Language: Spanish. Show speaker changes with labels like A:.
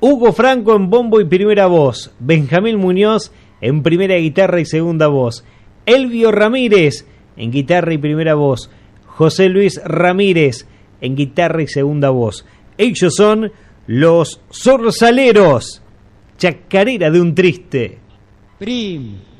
A: Hugo Franco en bombo y primera voz, Benjamín Muñoz en primera guitarra y segunda voz, Elvio Ramírez en guitarra y primera voz, José Luis Ramírez en guitarra y segunda voz. Ellos son los Zorzaleros, Chacarera de un Triste.
B: Prim.